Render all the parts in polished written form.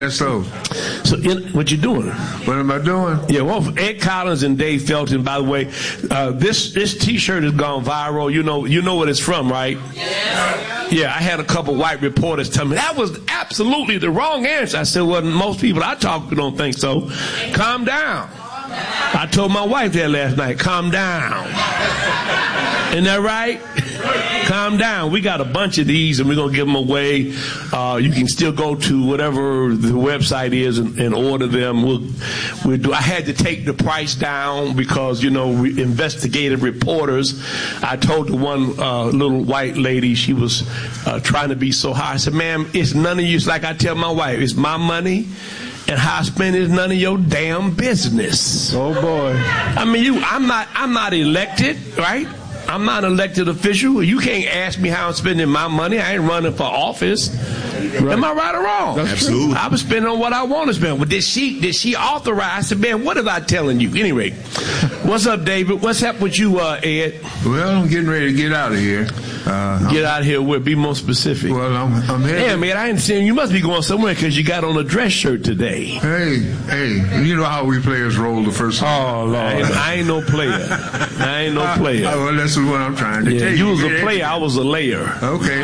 So what you doing? What am I doing? Yeah, well, Ed Collins and Dave Felton. By the way, this T-shirt has gone viral. You know what it's from, right? Yeah, I had a couple white reporters tell me that was absolutely the wrong answer. I said, well, most people I talk to don't think so. Calm down. I told my wife that last night. Calm down. Isn't that right? Calm down. We got a bunch of these, and we're going to give them away. You can still go to whatever the website is and order them. We'll do. I had to take the price down because, we investigative reporters. I told the one little white lady, she was trying to be so high. I said, ma'am, it's none of you. It's like I tell my wife, it's my money. And how I spend is none of your damn business. Oh boy! I mean, I'm not elected, right? I'm not an elected official. You can't ask me how I'm spending my money. I ain't running for office. Right. Am I right or wrong? That's absolutely. I was spending on what I want to spend. But did she authorize? I said, man, what am I telling you? Anyway, what's up, David? What's up with you, Ed? Well, I'm getting ready to get out of here. Get out of here. Where? Be more specific. Well, I'm headed. Yeah, man, I ain't seen you. Must be going somewhere because you got on a dress shirt today. Hey, you know how we players roll the first time. Oh, Lord. I ain't no player. Well, that's what I'm trying to tell you. You was a player. I was a layer. Okay.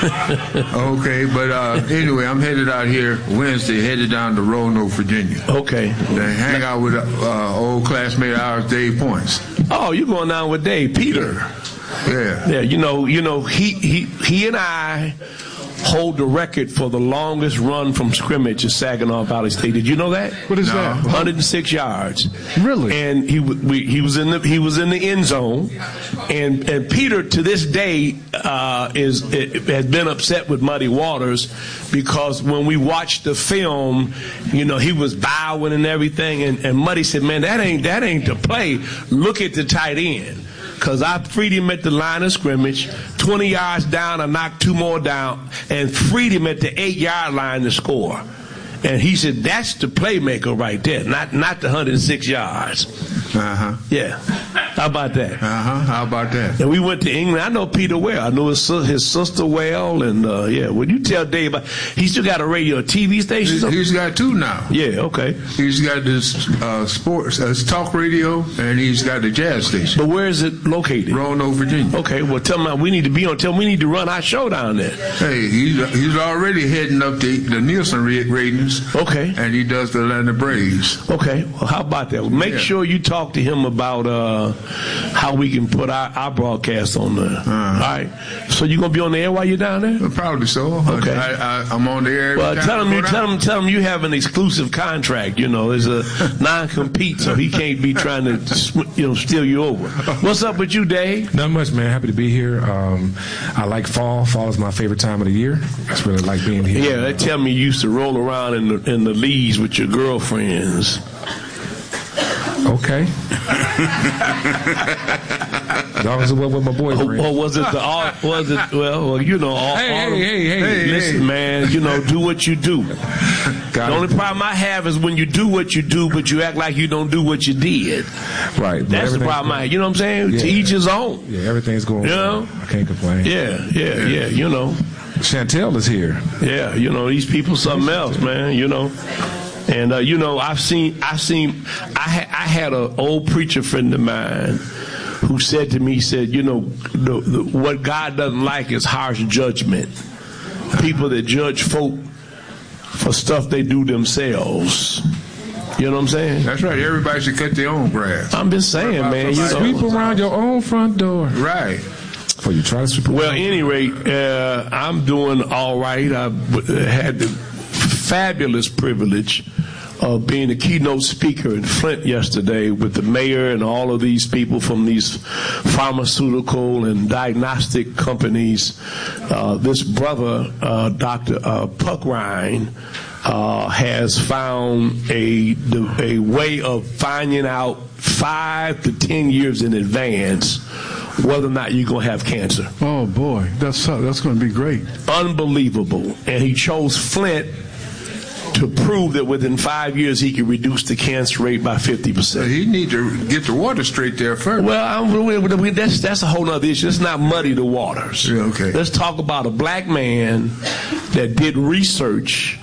Okay, but anyway, I'm headed out here Wednesday, headed down to Roanoke, Virginia. Okay. To hang out with old classmate of ours, Dave Points. Oh, you going down with Dave, Peter? Yeah. Yeah. He and I hold the record for the longest run from scrimmage at Saginaw Valley State. Did you know that? What is that? 106 yards. Really? And he was in the end zone. And Peter to this day has been upset with Muddy Waters because when we watched the film, he was bowing and everything. And Muddy said, "Man, that ain't the play. Look at the tight end." Because I freed him at the line of scrimmage, 20 yards down, I knocked 2 more down, and freed him at the 8-yard line to score. And he said, that's the playmaker right there, not the 106 yards. Uh-huh. Yeah. How about that? Uh-huh. How about that? And we went to England. I know Peter well. I know his sister well. And, when you tell Dave, he still got a radio, a TV station? He's got 2 now. Yeah, okay. He's got this sports, talk radio, and he's got the jazz station. But where is it located? Roanoke, Virginia. Okay, well, tell him we need to be on. Tell him we need to run our show down there. Hey, he's already heading up the Nielsen ratings. Okay. And he does the Atlanta Braves. Okay. Well, how about that? Make sure you talk to him about how we can put our broadcast on there. All right. So you gonna be on the air while you're down there? Probably so. Okay. I'm on the air. Well, tell him you have an exclusive contract. There's a non-compete, so he can't be trying to steal you over. What's up with you, Dave? Not much, man. Happy to be here. I like fall. Fall is my favorite time of the year. I just really like being here. Yeah, they tell me you used to roll around in the leaves with your girlfriends. Okay. That was with my boyfriend. Or was it well, Hey. Listen, man, do what you do. The only problem I have is when you do what you do, but you act like you don't do what you did. Right. That's the problem I have. You know what I'm saying? Yeah. To each his own. Yeah, everything's going well. I can't complain. Yeah. Chantel is here. Yeah, these people something else, man, And I had an old preacher friend of mine who said to me, he said, what God doesn't like is harsh judgment. People that judge folk for stuff they do themselves. You know what I'm saying? That's right. Everybody should cut their own grass. I'm just saying, man. Sweep around your own front door. Right. Before you try to sweep. Well, at any rate, I'm doing all right. I had the fabulous privilege of being a keynote speaker in Flint yesterday with the mayor and all of these people from these pharmaceutical and diagnostic companies. This brother, Dr. Puckrine, has found a way of finding out 5 to 10 years in advance whether or not you're going to have cancer. Oh, boy. That's going to be great. Unbelievable. And he chose Flint to prove that within 5 years he could reduce the cancer rate by 50%. He need to get the water straight there first. Well, that's a whole other issue. Let's not muddy the waters. Yeah, okay. Let's talk about a black man that did research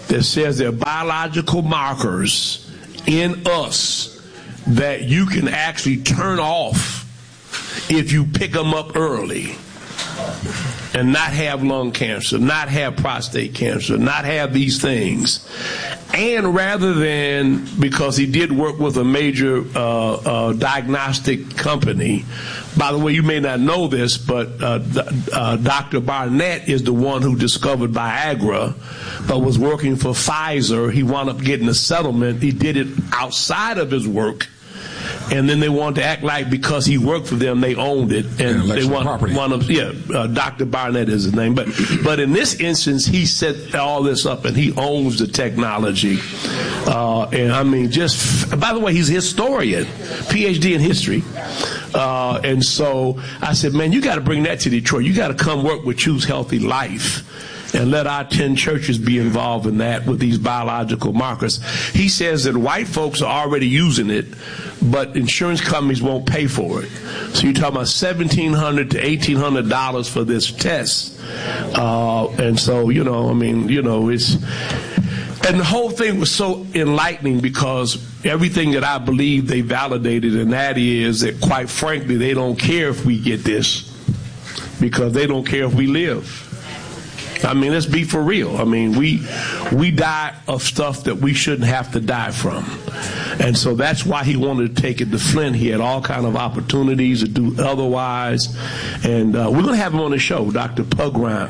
that says there are biological markers in us that you can actually turn off if you pick them up early and not have lung cancer, not have prostate cancer, not have these things. And rather than, because he did work with a major diagnostic company, by the way, you may not know this, but Dr. Barnett is the one who discovered Viagra, but was working for Pfizer. He wound up getting a settlement. He did it outside of his work. And then they wanted to act like because he worked for them, they owned it, and they Dr. Barnett is his name. But in this instance, he set all this up, and he owns the technology. And I mean, by the way, he's a historian, PhD in history. And so I said, man, you got to bring that to Detroit. You got to come work with Choose Healthy Life and let our 10 churches be involved in that with these biological markers. He says that white folks are already using it, but insurance companies won't pay for it. So you're talking about $1,700 to $1,800 for this test. And so, it's... And the whole thing was so enlightening because everything that I believe they validated, and that is that, quite frankly, they don't care if we get this because they don't care if we live. I mean, let's be for real. I mean, we die of stuff that we shouldn't have to die from. And so that's why he wanted to take it to Flint. He had all kind of opportunities to do otherwise. And we're going to have him on the show, Dr. Pugwine.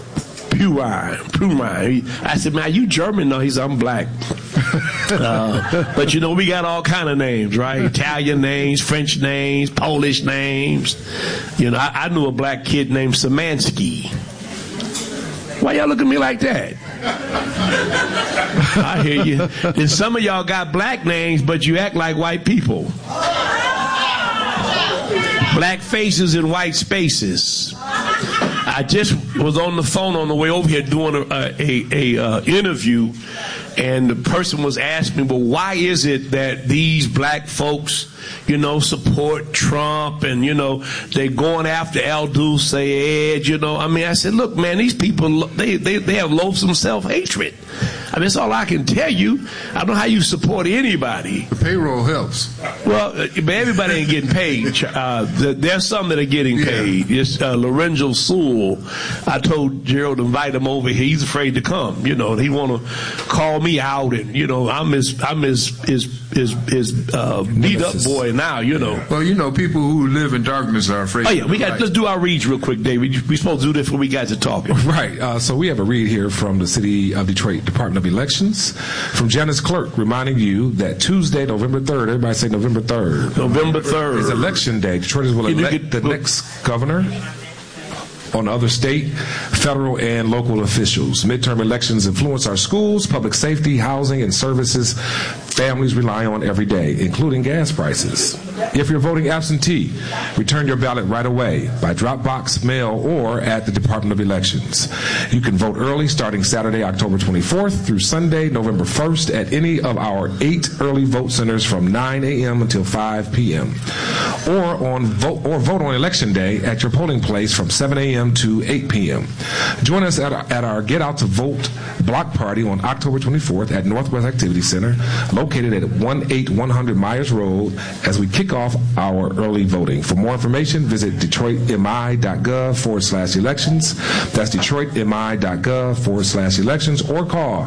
I said, man, are you German? No, he said, I'm black. But we got all kind of names, right? Italian names, French names, Polish names. I knew a black kid named Szymanski. Why y'all look at me like that? I hear you. And some of y'all got black names, but you act like white people. Black faces in white spaces. I just was on the phone on the way over here doing a interview, and the person was asking me, well, why is it that these black folks, support Trump and, they're going after Aldous Ed, I said, look, man, these people, they have loathsome self-hatred. I mean, that's all I can tell you. I don't know how you support anybody. The payroll helps. Well, but everybody ain't getting paid. There's some that are getting paid. It's Lorenzo Sewell. I told Gerald to invite him over here. He's afraid to come. He want to call me out, and I'm his beat up boy now. Well, people who live in darkness are afraid. Oh yeah, let's do our reads real quick, David. We supposed to do this when we got to talking. Right. So we have a read here from the City of Detroit Department of Elections from Janice Clerk, reminding you that Tuesday, November 3rd, everybody say November 3rd. November 3rd. Is Election Day. Detroiters will elect the next governor on other state, federal, and local officials. Midterm elections influence our schools, public safety, housing, and services families rely on every day, including gas prices. If you're voting absentee, return your ballot right away by drop box, mail, or at the Department of Elections. You can vote early starting Saturday, October 24th through Sunday, November 1st at any of our 8 early vote centers from 9 a.m. until 5 p.m. Or vote on Election Day at your polling place from 7 a.m. to 8 p.m. Join us at our Get Out to Vote block party on October 24th at Northwest Activity Center, located at 18100 Myers Road, as we kick off our early voting. For more information, visit detroitmi.gov/elections. That's detroitmi.gov/elections, or call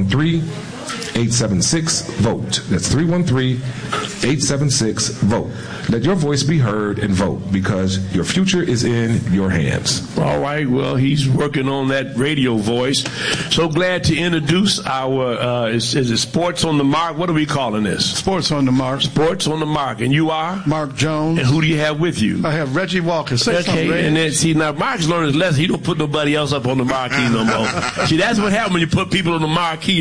313-876-VOTE. That's 313-876-VOTE. Let your voice be heard and vote, because your future is in your hands. All right. Well, he's working on that radio voice. So glad to introduce our, is it Sports on the Mark? What are we calling this? Sports on the Mark. Sports on the Mark. And you are? Mark Jones. And who do you have with you? I have Reggie Walker. Say something, Reggie. And then, see, now Mark's learned his lesson. He don't put nobody else up on the marquee no more. See, that's what happens when you put people on the marquee.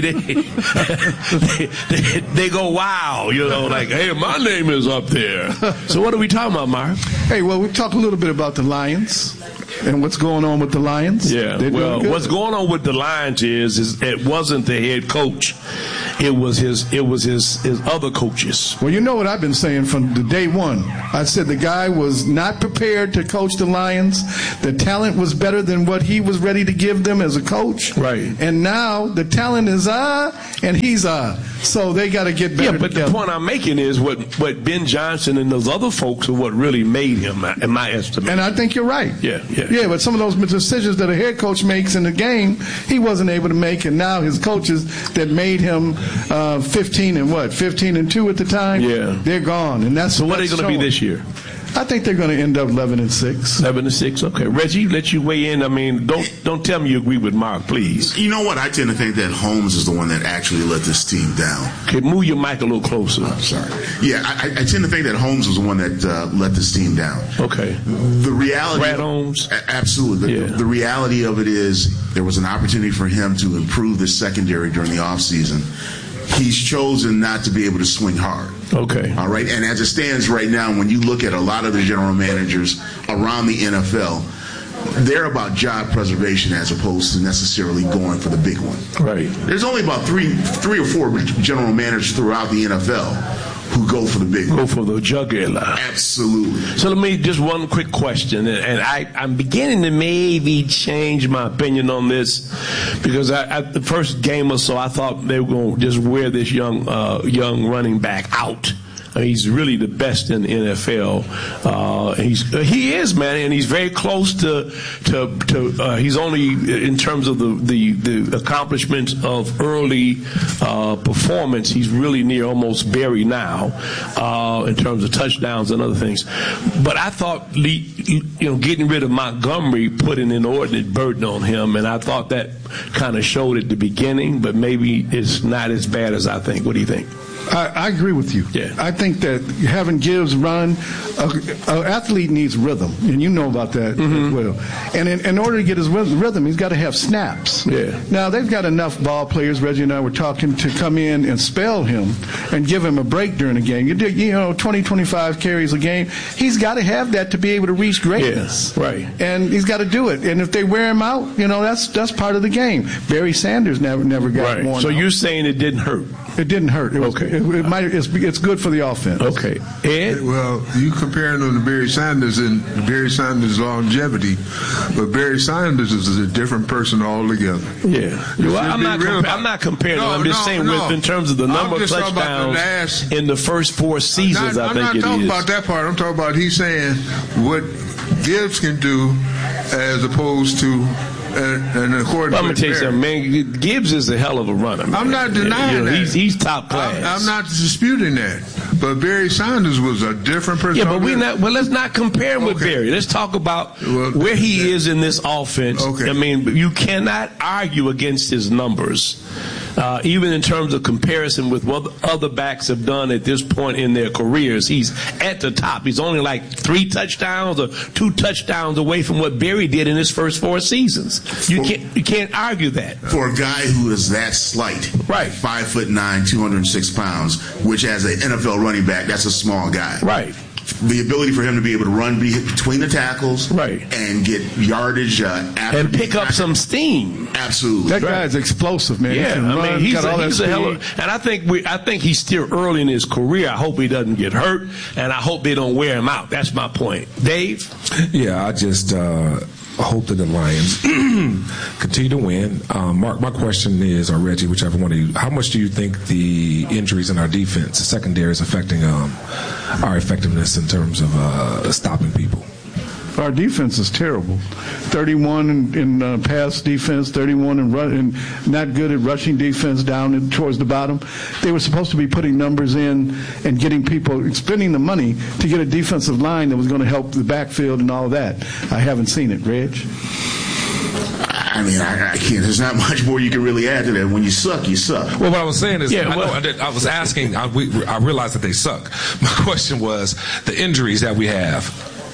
They go wild, like, hey, my name is up there. So what are we talking about, Mark? Hey, well, we talk a little bit about the Lions and what's going on with the Lions. Yeah, well, what's going on with the Lions is it wasn't the head coach. It was his other coaches. Well, you know what I've been saying from the day one. I said the guy was not prepared to coach the Lions. The talent was better than what he was ready to give them as a coach. Right. And now the talent is and he's so they got to get better. Yeah, but together. The point I'm making is what Ben Johnson and those other folks are what really made him, in my estimate. And I think you're right. Yeah, but some of those decisions that a head coach makes in the game, he wasn't able to make, and now his coaches that made him 15 and 2 at the time. Yeah, they're gone, and that's so. What are they going to be this year? I think they're going to end up 11-6. 11-6. Okay, Reggie, let you weigh in. I mean, don't tell me you agree with Mark, please. You know what? I tend to think that Holmes is the one that actually let this team down. Okay, move your mic a little closer. I'm sorry. Yeah, I tend to think that Holmes was the one that let this team down. Okay. The reality. Brad Holmes. Absolutely. The reality of it is there was an opportunity for him to improve the secondary during the offseason. He's chosen not to be able to swing hard. Okay. All right. And as it stands right now, when you look at a lot of the general managers around the NFL, they're about job preservation as opposed to necessarily going for the big one. Right. There's only about three or four general managers throughout the NFL who go for the big one. Go for the jugular. Absolutely. So let me just one quick question, and I'm beginning to maybe change my opinion on this because the first game or so I thought they were going to just wear this young running back out. He's really the best in the NFL. He is, man, and he's very close to he's only in terms of the accomplishments of early performance. He's really near almost Barry now in terms of touchdowns and other things. But I thought getting rid of Montgomery put an inordinate burden on him, and I thought that kind of showed at the beginning. But maybe it's not as bad as I think. What do you think? I agree with you. Yeah. I think that having Gibbs run, an athlete needs rhythm, and you know about that as well. And in order to get his rhythm, he's got to have snaps. Yeah. Now, they've got enough ball players, Reggie and I were talking, to come in and spell him and give him a break during the game. 20, 25 carries a game. He's got to have that to be able to reach greatness. Yeah, right. And he's got to do it. And if they wear him out, that's part of the game. Barry Sanders never got worn out. So you're saying it didn't hurt? It didn't hurt. It's good for the offense. Okay. Ed? Well, you comparing him to Barry Sanders and Barry Sanders' longevity, but Barry Sanders is a different person altogether. Yeah. Well, I'm not comparing them. I'm just saying in terms of the number of touchdowns in the first 4 seasons, I think it is. I'm not talking about that part. I'm talking about he's saying what Gibbs can do as opposed to and according I'm going to tell you something, man. Gibbs is a hell of a runner, man. I'm not denying that. He's top class. I'm not disputing that. But Barry Sanders was a different person. Yeah, but let's not compare him with Barry. Let's talk about where he is in this offense. Okay. I mean, you cannot argue against his numbers. Even in terms of comparison with what other backs have done at this point in their careers, he's at the top. He's only like 3 touchdowns or 2 touchdowns away from what Barry did in his first 4 seasons. You can't argue that. For a guy who is that slight, right, 5'9", 206 pounds, which as an NFL running back, that's a small guy. Right. The ability for him to be able to run between the tackles, right, and get yardage and pick up some steam. Absolutely, that guy's explosive, man. Yeah, he's a hell of. And I think he's still early in his career. I hope he doesn't get hurt, and I hope they don't wear him out. That's my point, Dave. Yeah, I just hope that the Lions continue to win. Mark, my question is, or Reggie, whichever one of you, how much do you think the injuries in our defense, the secondary, is affecting our effectiveness in terms of stopping people? Our defense is terrible. 31 in pass defense, 31 in not good at rushing defense down towards the bottom. They were supposed to be putting numbers in and getting people, spending the money to get a defensive line that was going to help the backfield and all that. I haven't seen it, Reg. I mean, I can't. There's not much more you can really add to that. When you suck, you suck. Well, what I was saying is, I was asking. I realized that they suck. My question was the injuries that we have.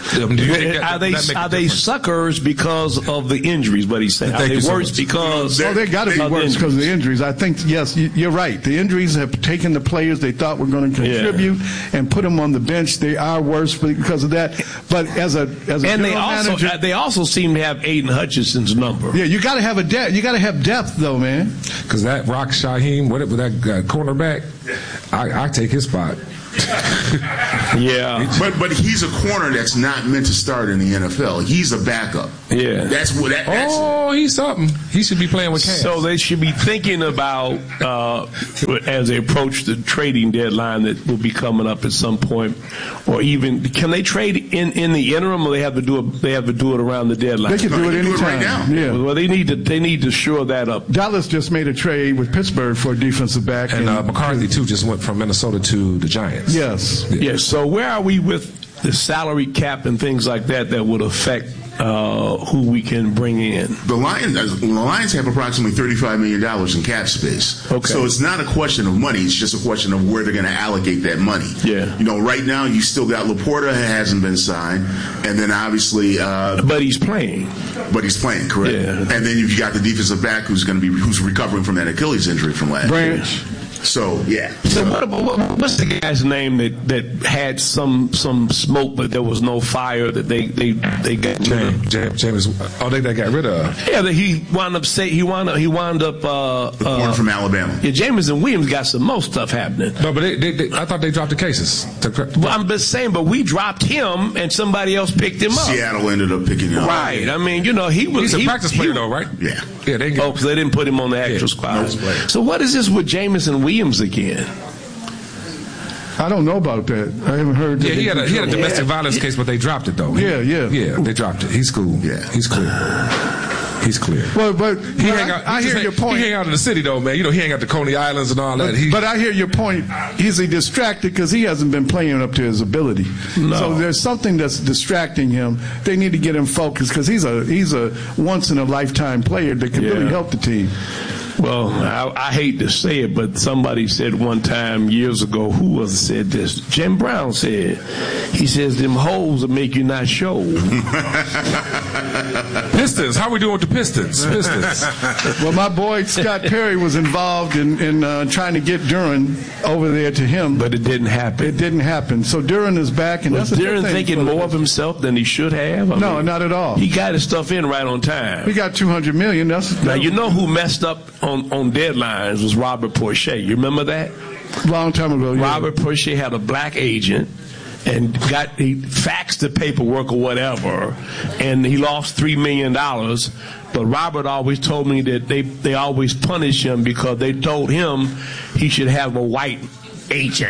Are they suckers because of the injuries? What he's saying. Are they worse because? They got to be worse because of the injuries. I think yes, you're right. The injuries have taken the players they thought were going to contribute and put them on the bench. They are worse because of that. But as a manager, they also seem to have Aiden Hutchinson's number. Yeah, you got to have you got to have depth though, man. Because that Rock Shaheem, whatever that cornerback, I take his spot. Yeah, but he's a corner that's not meant to start in the NFL. He's a backup. Yeah, that's what. He's something. He should be playing with Cavs. So they should be thinking about as they approach the trading deadline that will be coming up at some point, or even can they trade in the interim, or they have to do it around the deadline? They can do it anytime. Right now. Yeah. Well, they need to shore that up. Dallas just made a trade with Pittsburgh for a defensive back, and McCarthy too just went from Minnesota to the Giants. Yes. Yes. So where are we with the salary cap and things like that would affect who we can bring in? The Lions have approximately $35 million in cap space. Okay. So it's not a question of money. It's just a question of where they're going to allocate that money. Yeah. Right now you still got Laporta hasn't been signed, and then obviously. But he's playing. Correct. Yeah. And then you've got the defensive back who's recovering from that Achilles injury from last year. So yeah. So what's the guy's name that had some smoke, but there was no fire that they got? James. Oh, they got rid of. Yeah, that he wound up. The corner from Alabama. Yeah, Jameson Williams got some more stuff happening. No, but I thought they dropped the cases. Well, I'm just saying, but we dropped him and somebody else picked him up. Seattle ended up picking him up. Right. I mean, he's a practice player though, right? Yeah. Yeah. Because they didn't put him on the actual squad. So what is this with Jameson Williams again? I don't know about that. I haven't heard. Yeah, he had a domestic violence case, but they dropped it though. Yeah, they dropped it. He's cool. Yeah, he's clear. He's clear. But I hear your point. He hang out in the city though, man. He hang out to Coney Islands and all that. But I hear your point. He's distracted because he hasn't been playing up to his ability. No. So there's something that's distracting him. They need to get him focused because he's a once in a lifetime player that can really help the team. Well, I hate to say it, but somebody said one time years ago, who said this? Jim Brown said, he says, them hoes will make you not show. Pistons, how we doing with the Pistons? Well, my boy Scott Perry was involved in trying to get Duran over there to him. But it didn't happen. So Duran is back. And was Duran thinking more of himself than he should have? No, not at all. He got his stuff in right on time. He got $200 million. Now, you know who messed up on deadlines was Robert Porcher. You remember that? Long time ago, yeah. Robert Porcher had a black agent and he faxed the paperwork or whatever, and he lost $3 million. But Robert always told me that they always punish him because they told him he should have a white agent.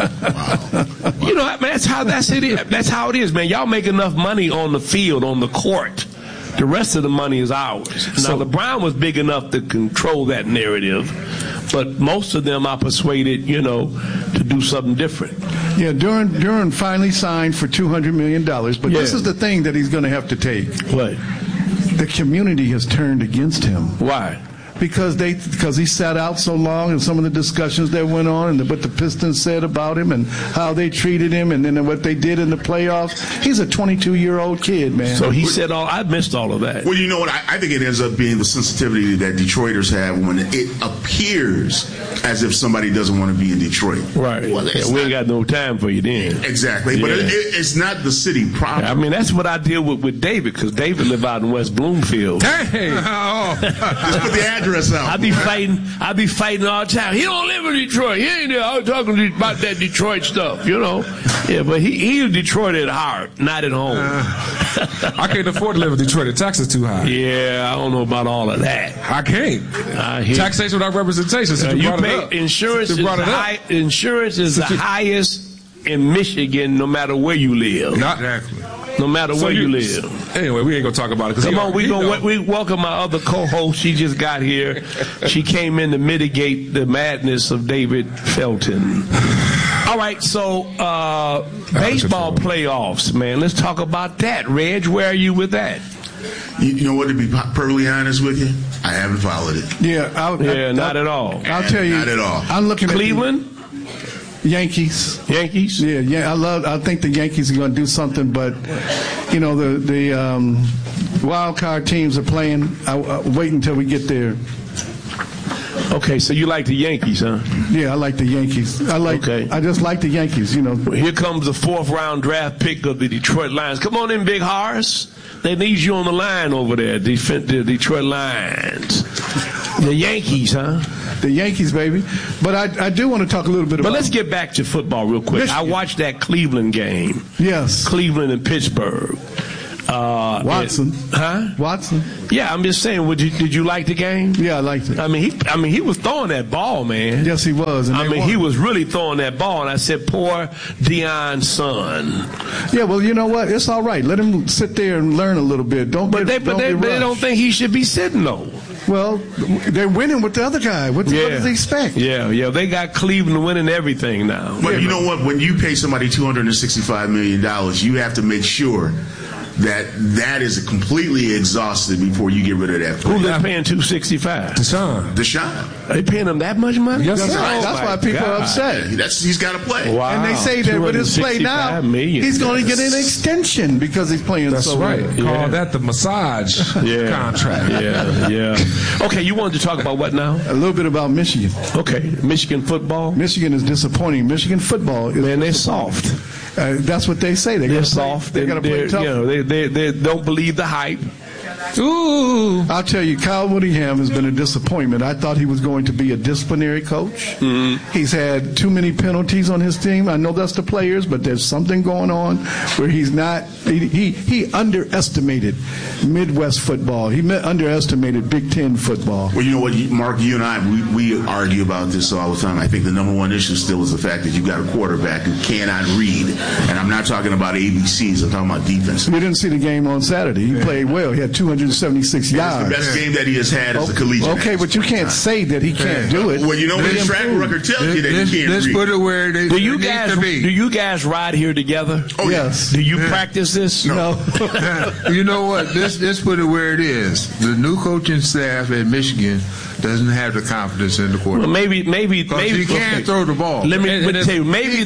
Wow. That's how it is, man. Y'all make enough money on the field, on the court. The rest of the money is ours. Now, LeBron was big enough to control that narrative, but most of them are persuaded, to do something different. Yeah, Duran finally signed for $200 million, but this is the thing that he's going to have to take. What? The community has turned against him. Why? Because he sat out so long, and some of the discussions that went on, and what the Pistons said about him, and how they treated him, and then what they did in the playoffs. He's a 22-year-old kid, man. So he said I missed all of that. Well, you know what? I think it ends up being the sensitivity that Detroiters have when it appears as if somebody doesn't want to be in Detroit. Right. Well, we ain't got no time for you then. Exactly. But it's not the city problem. I mean, that's what I deal with David, because David live out in West Bloomfield. Hey! Just put the address out. I be fighting all the time. He don't live in Detroit. He ain't there. I was talking about that Detroit stuff, Yeah, but he is Detroit at heart, not at home. I can't afford to live in Detroit. The tax is too high. Yeah, I don't know about all of that. I can't. Taxation without representation. You pay insurance. Insurance is the highest in Michigan, no matter where you live. Not exactly. No matter where you live. Anyway, we ain't gonna talk about it. Come on, we welcome my other co-host. She just got here. She came in to mitigate the madness of David Felton. All right, so baseball playoffs, man. Let's talk about that. Reg, where are you with that? You know what? To be perfectly honest with you, I haven't followed it. Yeah, not at all. I'll tell you, not at all. I'm looking Cleveland. Yankees. Yankees? Yeah. I think the Yankees are going to do something, but you know the wild card teams are playing. I'll wait until we get there. Okay, so you like the Yankees, huh? Yeah, I like the Yankees. I just like the Yankees, you know. Here comes the 4th round draft pick of the Detroit Lions. Come on in, Big Horace. They need you on the line over there, the Detroit Lions. The Yankees, huh? The Yankees, baby. But I do want to talk a little bit about... But let's get back to football real quick. Michigan. I watched that Cleveland game. Yes. Cleveland and Pittsburgh. Watson. Watson. Yeah, I'm just saying. Did you like the game? Yeah, I liked it. I mean, he was throwing that ball, man. Yes, he was. He was really throwing that ball, and I said, poor Deion's son. Yeah, well, you know what? It's all right. Let him sit there and learn a little bit. But they don't think he should be sitting though. Well, they're winning with the other guy. What does he expect? Yeah. They got Cleveland winning everything now. But you know what? When you pay somebody $265 million, you have to make sure that is completely exhausted before you get rid of that player. Who they paying $265? Deshaun. They paying him that much money? Yes, that's why people are upset. He's got to play. Wow. And they say that with his play now, he's going to get an extension because he's playing so well. That's right. Call that the massage contract. Yeah. Okay, you wanted to talk about what now? A little bit about Michigan. Okay, Michigan football. Michigan is disappointing. Michigan football is... Man, they're soft. That's what they say. They're soft. They got to play tough. You know, they don't believe the hype. Ooh! I'll tell you, Kyle Whittingham has been a disappointment. I thought he was going to be a disciplinary coach. Mm-hmm. He's had too many penalties on his team. I know that's the players, but there's something going on where he's not. He underestimated Midwest football. He underestimated Big Ten football. Well, you know what, Mark, you and I, we argue about this all the time. I think the number one issue still is the fact that you got a quarterback who cannot read. And I'm not talking about ABCs. I'm talking about defense. We didn't see the game on Saturday. He played well. He had 276 yards. It's the best game that he has had as a collegiate. Okay, but you can't say that he can't do it. Well, you know what his track record tells you that he can't Let's read. put it where it needs to be. Do you guys ride here together? Oh, yes. Do you practice this? No. You know what? Let's put it where it is. The new coaching staff at Michigan doesn't have the confidence in the quarterback. Well, maybe he can't throw the ball. Let me tell you, maybe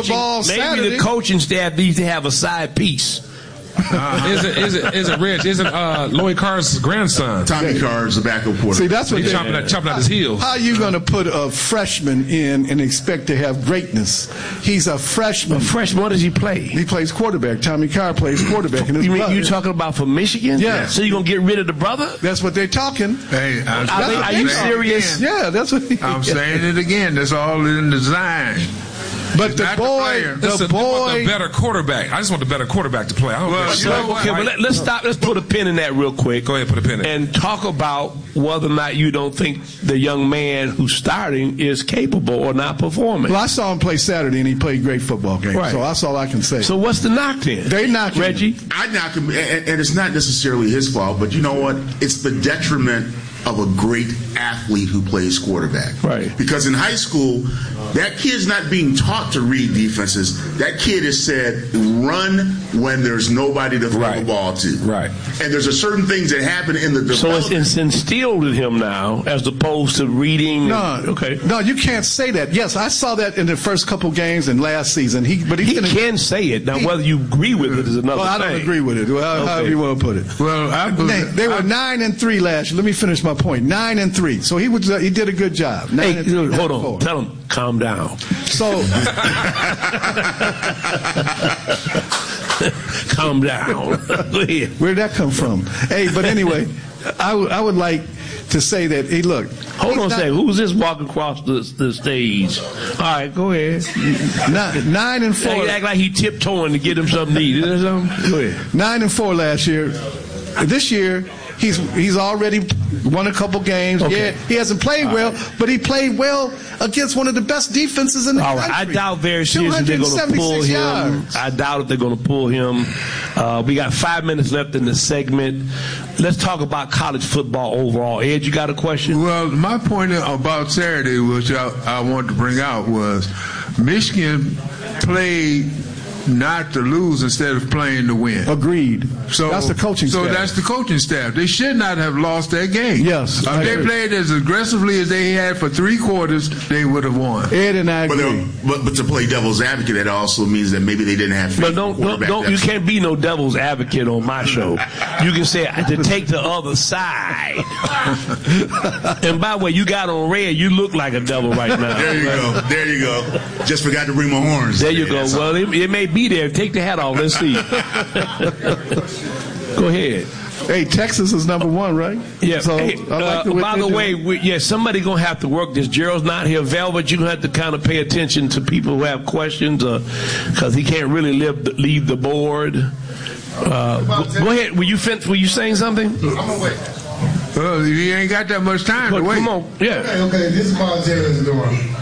the coaching staff needs to have a side piece. Isn't Rich? Isn't Lloyd Carr's grandson? Tommy Carr's the backup quarterback. See, that's what he's chopping out his heels. How are you going to put a freshman in and expect to have greatness? He's a freshman. What does he play? He plays quarterback. Tommy Carr plays quarterback. And you talking about for Michigan? Yeah. So you're going to get rid of the brother? That's what they're talking. Hey, are you serious? Yeah, that's what I'm saying it again. That's all in design. But the better quarterback. I just want the better quarterback to play. Let's stop. Let's put a pin in that real quick. Go ahead, put a pin in it. And talk about whether or not you don't think the young man who's starting is capable or not performing. Well, I saw him play Saturday, and he played great football game. Right. So that's all I can say. So what's the knock then? They knock Reggie. I knock him, and it's not necessarily his fault, but you know what? It's the detriment of a great athlete who plays quarterback. Right. Because in high school, that kid's not being taught to read defenses. That kid is said, run when there's nobody to throw the ball to. Right. And there's a certain things that happen in the development. So it's instilled in him now as opposed to reading. No, you can't say that. Yes, I saw that in the first couple games in last season. He can say it. Now, whether you agree with it is another thing. I don't agree with it. Well, however you want to put it. Well, they were 9-3 last year. Let me finish my point. 9-3. So he did a good job. Hey, hold on. Tell him, calm down. So calm down. Where'd that come from? Hey, but anyway, I would like to say that, hey, look. Hold on a second. Who's this walking across the stage? All right, go ahead. 9-4. He act like he tiptoeing to get him something to eat. Go ahead. 9-4 last year. This year, he's already won a couple games. Okay. Yeah, he hasn't played well, but he played well against one of the best defenses in the country. I doubt very seriously they're going to pull him. I doubt if they're going to pull him. We got 5 minutes left in the segment. Let's talk about college football overall. Ed, you got a question? Well, my point about Saturday, which I wanted to bring out, was Michigan played not to lose instead of playing to win. Agreed. So that's the coaching staff. So that's the coaching staff. They should not have lost that game. Yes. If they played as aggressively as they had for 3 quarters, they would have won. Ed and I agree. But to play devil's advocate, that also means that maybe they didn't have faith. But don't you can't be no devil's advocate on my show. You can say to take the other side. And by the way, you got on red. You look like a devil right now. There you go. Just forgot to bring my horns. There you go. Well, it may be there. Take the hat off. Let's see. Go ahead. Hey, Texas is number 1, right? Yeah. So, hey, by the way, somebody gonna have to work this. Gerald's not here. Velvet, you have to kind of pay attention to people who have questions, because he can't really leave the board. Go ahead. Were you saying something? I'm gonna wait. Well, you ain't got that much time to wait. Come on. Yeah. Okay. This is about Jalen's doing.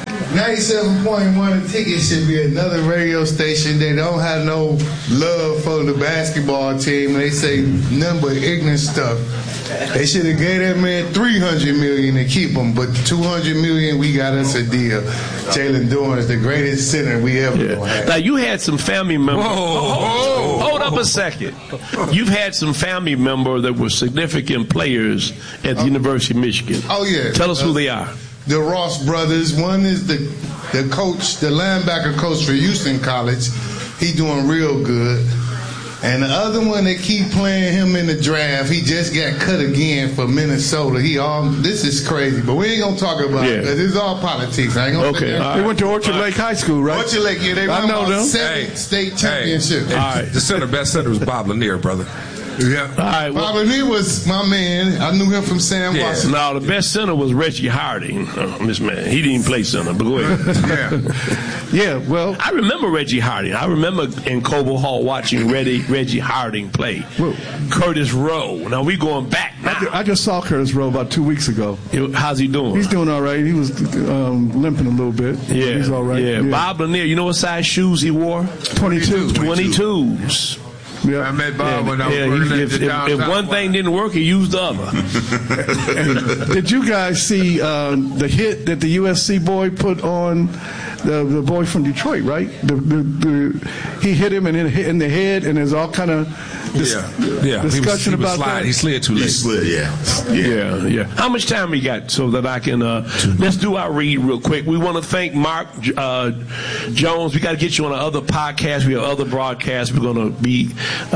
97.1 The Ticket should be another radio station. They don't have no love for the basketball team. They say nothing but ignorant stuff. They should have gave that man $300 million to keep him, but $200 million, we got us a deal. Jalen Dorn is the greatest center we ever had. Now you had some family members. Hold up a second. You've had some family members that were significant players at the University of Michigan. Oh yeah. Tell us who they are. The Ross brothers. One is the coach, the linebacker coach for Houston College. He doing real good. And the other one, they keep playing him in the draft. He just got cut again for Minnesota. This is crazy, but we ain't gonna talk about it because it's all politics. I ain't gonna okay. They went to Orchard Lake High School, right? Orchard Lake, yeah. They won about 7 state championships. All right. The best center was Bob Lanier, brother. Yeah. All right. Bob Lanier was my man. I knew him from Sam Washington. No, the best center was Reggie Harding. This man, he didn't play center, but go ahead. Yeah. Well, I remember Reggie Harding. I remember in Coble Hall watching Reggie Harding play. Well, Curtis Rowe. Now we going back. Now. I just saw Curtis Rowe about 2 weeks ago. How's he doing? He's doing all right. He was limping a little bit. Yeah, he's all right. Yeah. Bob Lanier. You know what size shoes he wore? 22. 22s. Yeah. I met Bob when I was working at the downtown. If one thing didn't work, he used the other. Did you guys see the hit that the USC boy put on the boy from Detroit, right? He hit him and hit in the head, and there's all kind of discussion he was about that. He slid too late. He slid, Yeah. How much time we got so that I can let's do our read real quick. We want to thank Mark Jones. We got to get you on other podcasts. We have other broadcasts. We're going to be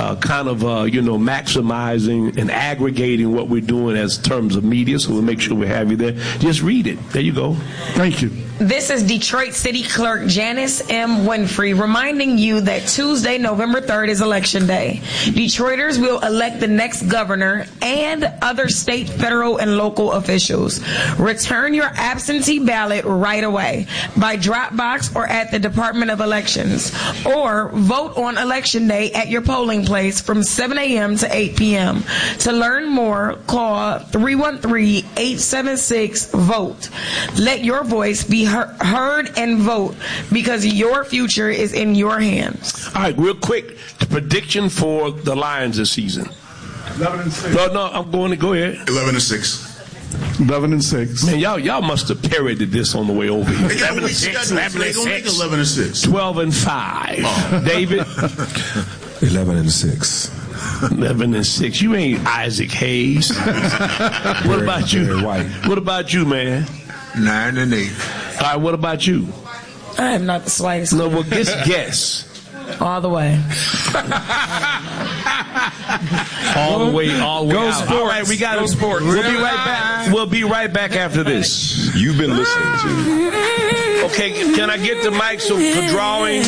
maximizing and aggregating what we're doing as terms of media. So we'll make sure we have you there. Just read it. There you go. Thank you. This is Detroit City Clerk Janice M. Winfrey reminding you that Tuesday, November 3rd is Election Day. Detroiters will elect the next governor and other state, federal, and local officials. Return your absentee ballot right away by drop box or at the Department of Elections, or vote on Election Day at your polling place from 7 a.m. to 8 p.m. To learn more, call 313-876-VOTE. Let your voice be heard and vote, because your future is in your hands. All right, real quick, the prediction for the Lions this season. 11-6. No, I'm going to go ahead. 11-6. 11-6. Man, y'all must have parodied this on the way over here. 11-6. 11-6. 12-5. David. 11-6. 11-6. You ain't Isaac Hayes. What about you? What about you, man? 9-8. All right, what about you? I am not the slightest. No, well, guess. All the way. all the way Go out. sports. All right, we got sports. We'll be right back. We'll be right back after this. You've been listening to. Okay, can I get the mic for drawing?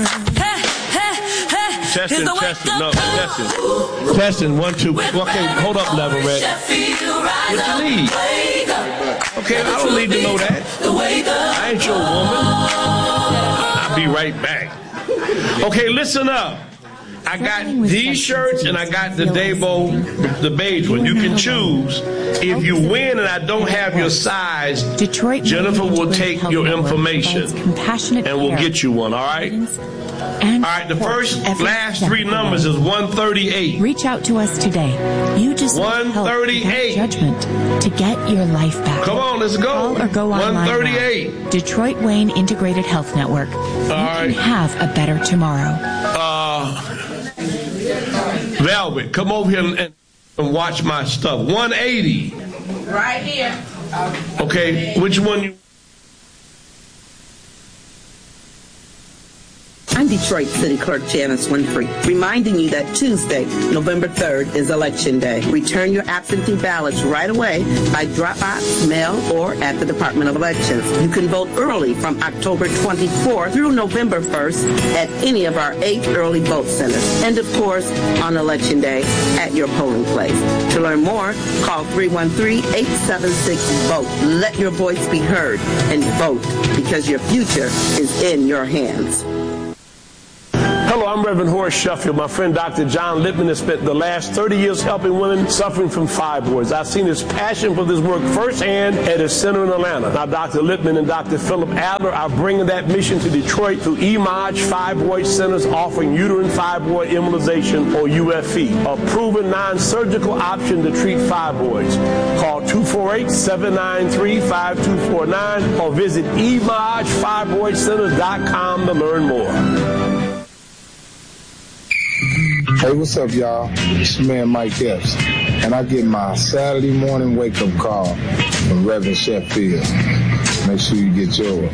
Testing. No, testing. 1, 2. Okay, hold up, Leverett. What you need? Okay, I don't need to know that. I ain't your woman. I'll be right back. Okay, listen up. I got these shirts and I got the Dabo, the beige one. You can choose. If you win and I don't have your size, Jennifer will take your information and we'll get you one, all right? All right, the last three numbers is 138. Reach out to us today. You just 138 judgment to get your life back. Come on, let's go. Call or go online 138. now. Detroit Wayne Integrated Health Network. You can have a better tomorrow. Velvet, come over here and watch my stuff. 180. Right here. Okay, which one you? I'm Detroit City Clerk Janice Winfrey, reminding you that Tuesday, November 3rd, is Election Day. Return your absentee ballots right away by drop box, mail, or at the Department of Elections. You can vote early from October 24th through November 1st at any of our 8 early vote centers. And, of course, on Election Day at your polling place. To learn more, call 313-876-VOTE. Let your voice be heard and vote because your future is in your hands. Hello, I'm Reverend Horace Sheffield. My friend Dr. John Lippman has spent the last 30 years helping women suffering from fibroids. I've seen his passion for this work firsthand at his center in Atlanta. Now, Dr. Lippman and Dr. Philip Adler are bringing that mission to Detroit through EMOJ Fibroid Centers offering uterine fibroid embolization, or UFE, a proven non-surgical option to treat fibroids. Call 248-793-5249 or visit emojfibroidcenters.com to learn more. Hey, what's up, y'all? It's your man Mike Epps, and I get my Saturday morning wake-up call from Reverend Sheffield. Make sure you get yours.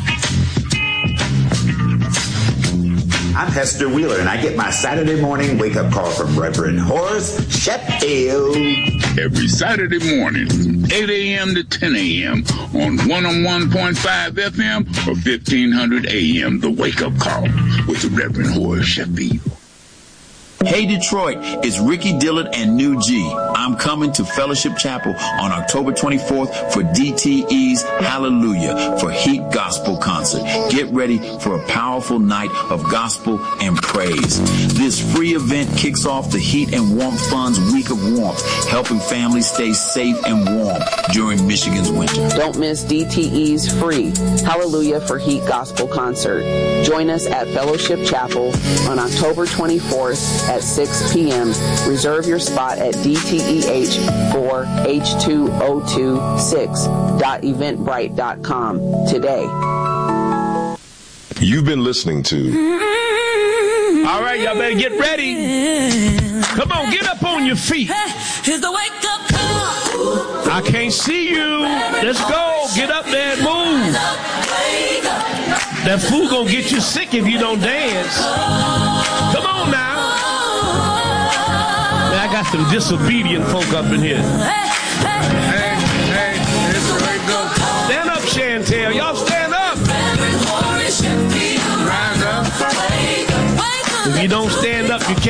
I'm Hester Wheeler, and I get my Saturday morning wake-up call from Reverend Horace Sheffield. Every Saturday morning, 8 a.m. to 10 a.m. on 101.5 FM or 1500 a.m. The wake-up call with Reverend Horace Sheffield. Hey Detroit, it's Ricky Dillard and New G. I'm coming to Fellowship Chapel on October 24th for DTE's Hallelujah for Heat Gospel Concert. Get ready for a powerful night of gospel and praise. This free event kicks off the Heat and Warmth Fund's Week of Warmth, helping families stay safe and warm during Michigan's winter. Don't miss DTE's free Hallelujah for Heat Gospel Concert. Join us at Fellowship Chapel on October 24th at 6 p.m. Reserve your spot at DTEH4H2026.eventbrite.com today. You've been listening to... All right, y'all better get ready. Come on, get up on your feet. Here's the wake-up call. I can't see you. Let's go. Get up there and move. That food gonna get you sick if you don't dance. Come on now. I got some disobedient folk up in here. Hey, it's the wake-up call. Stand up, Chantel. Y'all stand up. Rise up. If you don't stand up, you can't.